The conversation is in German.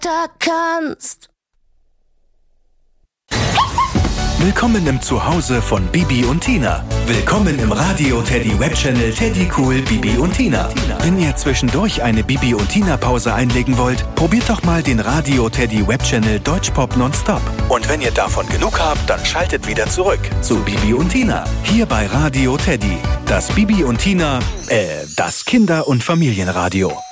da kannst. Willkommen im Zuhause von Bibi und Tina. Willkommen im Radio Teddy Webchannel Teddy Cool Bibi und Tina. Wenn ihr zwischendurch eine Bibi und Tina Pause einlegen wollt, probiert doch mal den Radio Teddy Webchannel Deutschpop Nonstop. Und wenn ihr davon genug habt, dann schaltet wieder zurück zu Bibi und Tina. Hier bei Radio Teddy. Das Bibi und Tina, das Kinder- und Familienradio.